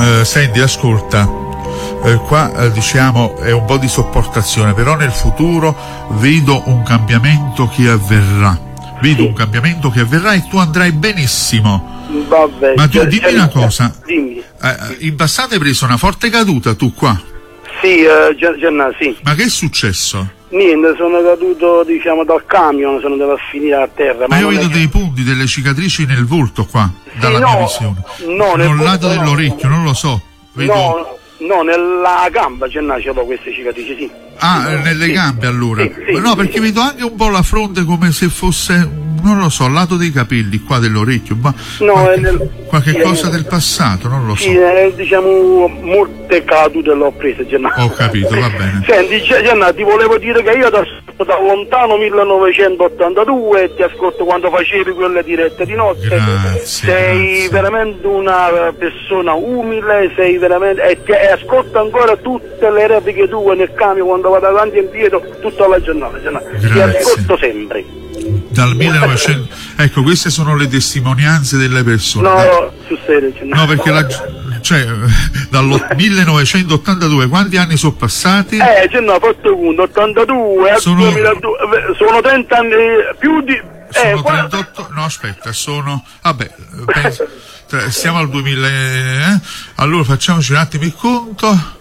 Senti, ascolta, qua diciamo è un po' di sopportazione, però nel futuro vedo un cambiamento che avverrà. Un cambiamento che avverrà e tu andrai benissimo. Vabbè, ma tu dimmi una cosa. Dimmi. In passato hai preso una forte caduta tu qua? Sì, sì. Ma che è successo? Niente, sono caduto dal camion, sono andato a finire a terra. Ma io vedo dei punti, delle cicatrici nel volto qua, dalla mia visione. No, nel lato dell'orecchio, non lo so. Vedo... No, nella gamba ce l'ho queste cicatrici, sì. Nelle gambe allora? Sì, no, perché vedo anche un po' la fronte come se fosse, non lo so, al lato dei capelli qua dell'orecchio, qualche cosa del passato, non lo so. Sì, diciamo molte cadute l'ho prese, Gennaro. Ho capito, va bene. Senti, Gennaro, ti volevo dire che io da lontano 1982 ti ascolto quando facevi quelle dirette di notte. Sei veramente una persona umile, sei veramente e ascolto ancora tutte le repliche tue nel camion quando vado avanti e indietro tutta la giornata. Ti ascolto sempre. Dal 1900, ecco, queste sono le testimonianze delle persone. No, sul serio. No, perché dal 1982 quanti anni sono passati? Ho fatto conto, 82 a 2002, sono 30 anni più di... Sono 38, no aspetta, penso, siamo al 2000, allora facciamoci un attimo il conto.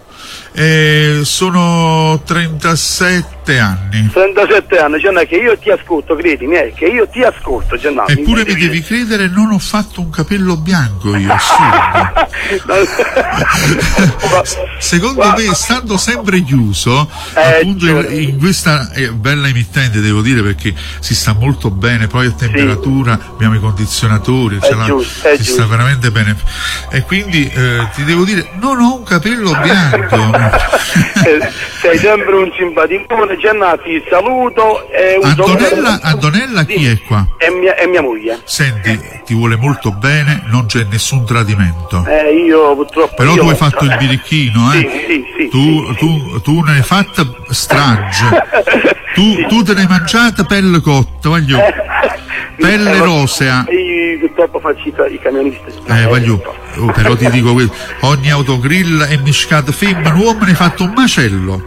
Sono 37 anni. 37 anni, Gianna, che io ti ascolto, credimi, che io ti ascolto, Gianna. Eppure mi devi credere, non ho fatto un capello bianco io, Secondo me, stando sempre chiuso, appunto in questa bella emittente, devo dire, perché si sta molto bene, poi a temperatura, abbiamo i condizionatori, si sta veramente bene. E quindi ti devo dire, non ho un capello bianco. Sei sempre un simpaticone, Gianna, ti saluto. Antonella chi è qua? È mia moglie. Senti, ti vuole molto bene, non c'è nessun tradimento. Io purtroppo. Però tu hai fatto il birichino, Sì. Tu ne hai fatta strage. Tu te ne hai mangiata pelle cotta, pelle rosea. Io purtroppo faccio i camionisti. Però ti dico questo, ogni autogrill è miscato femmina, uomo ne hai fatto un macello.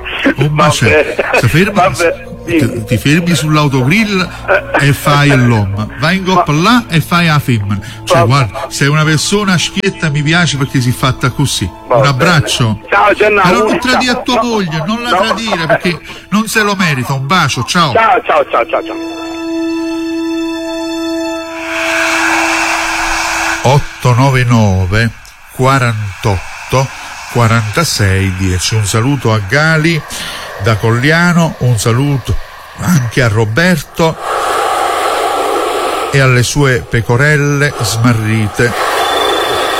Ti fermi sull'autogrill e fai l'uomo, vai in coppa là e fai la femmina. Guarda, sei una persona schietta, mi piace perché si è fatta così. Un abbraccio. Ciao Gennaro. Però non tradire a tua moglie, non la tradire perché non se lo merita. Un bacio, ciao. Ciao. 899 48 46 10. Un saluto a Gali da Cogliano, un saluto anche a Roberto e alle sue pecorelle smarrite.